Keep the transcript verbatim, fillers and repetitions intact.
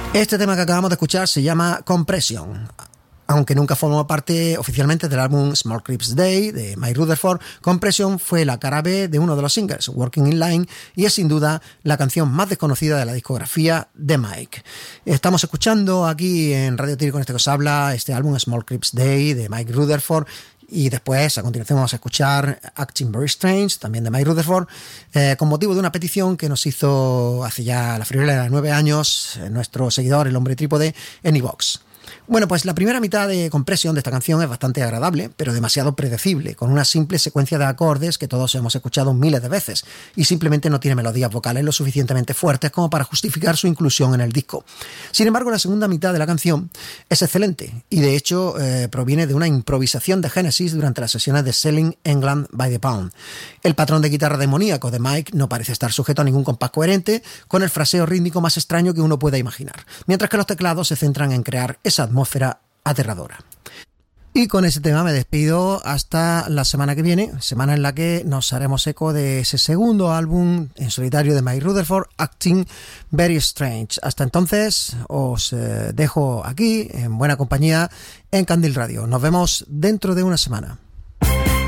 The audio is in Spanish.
Este tema que acabamos de escuchar se llama Compression. Aunque nunca formó parte oficialmente del álbum Small Creeps Day de Mike Rutherford, Compression fue la cara B de uno de los singles, Working in Line, y es sin duda la canción más desconocida de la discografía de Mike. Estamos escuchando aquí en Radio Tiri con este que os habla este álbum Small Creeps Day de Mike Rutherford. Y después, a continuación, vamos a escuchar Acting Very Strange, también de Mike Rutherford, eh, con motivo de una petición que nos hizo hace ya la friolera de nueve años eh, nuestro seguidor, el hombre trípode, en iVoox. Bueno, pues la primera mitad de Compression de esta canción es bastante agradable, pero demasiado predecible, con una simple secuencia de acordes que todos hemos escuchado miles de veces y simplemente no tiene melodías vocales lo suficientemente fuertes como para justificar su inclusión en el disco. Sin embargo, la segunda mitad de la canción es excelente y de hecho eh, proviene de una improvisación de Genesis durante las sesiones de Selling England by the Pound. El patrón de guitarra demoníaco de Mike no parece estar sujeto a ningún compás coherente, con el fraseo rítmico más extraño que uno pueda imaginar, mientras que los teclados se centran en crear esa atmósfera aterradora. Y con ese tema me despido hasta la semana que viene, semana en la que nos haremos eco de ese segundo álbum en solitario de Mike Rutherford, Acting Very Strange. Hasta entonces os eh, dejo aquí en buena compañía en Candil Radio. Nos vemos dentro de una semana.